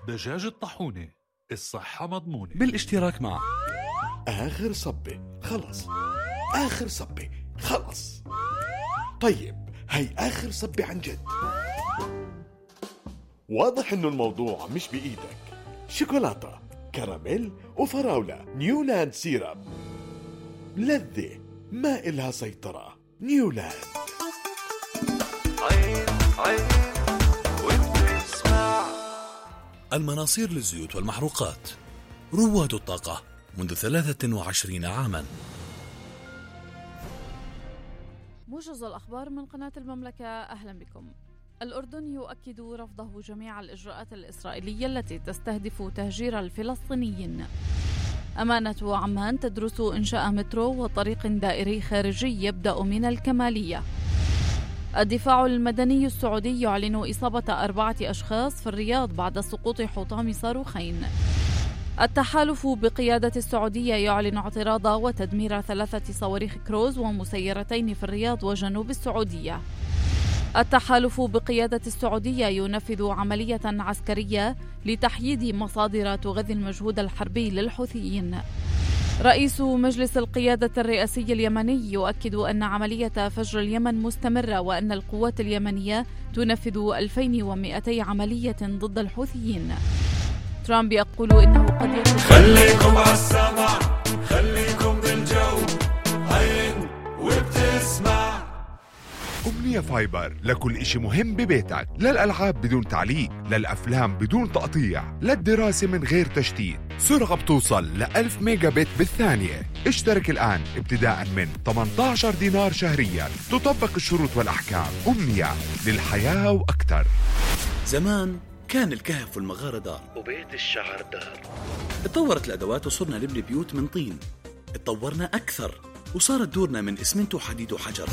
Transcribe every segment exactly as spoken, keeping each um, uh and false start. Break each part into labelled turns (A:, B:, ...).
A: دجاج الطاحونة، الصحة مضمونة.
B: بالاشتراك مع
C: آخر صبة خلص، آخر صبة خلص. طيب هاي آخر صبة عن جد. واضح إنه الموضوع مش بإيدك. شوكولاتة، كراميل وفراولة، نيولاند سيرب، لذة ما إلها سيطرة. نيولاند.
D: عين عين وبتسمع.
B: المناصير للزيوت والمحروقات، رواد الطاقة منذ ثلاثة وعشرين عاما.
E: موجز الأخبار من قناة المملكة، أهلا بكم. الأردن يؤكد رفضه جميع الإجراءات الإسرائيلية التي تستهدف تهجير الفلسطينيين. أمانة عمان تدرس إنشاء مترو وطريق دائري خارجي يبدأ من الكمالية. الدفاع المدني السعودي يعلن إصابة أربعة أشخاص في الرياض بعد سقوط حطام صاروخين. التحالف بقيادة السعودية يعلن اعتراض وتدمير ثلاثة صواريخ كروز ومسيرتين في الرياض وجنوب السعودية. التحالف بقيادة السعودية ينفذ عملية عسكرية لتحييد مصادر تغذي المجهود الحربي للحوثيين. رئيس مجلس القيادة الرئاسي اليمني يؤكد أن عملية فجر اليمن مستمرة وأن القوات اليمنية تنفذ ألفين ومئتي عملية ضد الحوثيين. ترامب يقول إنه قد يكون
D: خليكم عالسمع، خليكم بالجو، عين وبتسمع.
F: أمنية فايبر لكل إشي مهم ببيتك، للألعاب بدون تعليق، للأفلام بدون تقطيع، للدراسة من غير تشتيت. سرعة بتوصل ل ألف ميجا بت بالثانية. اشترك الآن ابتداء من ثمانية عشر دينار شهريا. تطبق الشروط والأحكام. أمنية للحياة وأكثر.
B: زمان كان الكهف والمغارة دار
D: وبيت الشعر دار.
B: اتطورت الأدوات وصرنا نبني بيوت من طين. اتطورنا أكثر وصارت دورنا من إسمنت وحديد وحجر.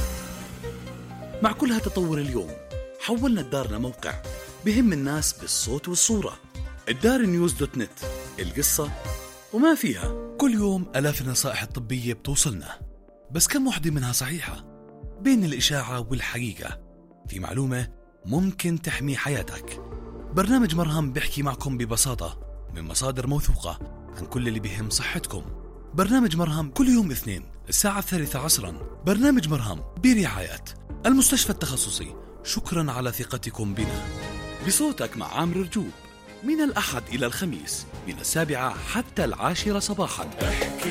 B: مع كل هالتطور اليوم حولنا الدار لموقع بهم الناس بالصوت والصورة. الدار نيوز دوت نت، القصة وما فيها. كل يوم آلاف النصائح الطبية بتوصلنا، بس كم وحدة منها صحيحة؟ بين الإشاعة والحقيقة في معلومة ممكن تحمي حياتك. برنامج مرهم بيحكي معكم ببساطة من مصادر موثوقة عن كل اللي بيهم صحتكم. برنامج مرهم كل يوم اثنين الساعة الثالثة عصرا. برنامج مرهم برعاية المستشفى التخصصي. شكرا على ثقتكم بنا. بصوتك مع عامر رجوب من الأحد إلى الخميس من السابعة حتى العاشرة صباحا.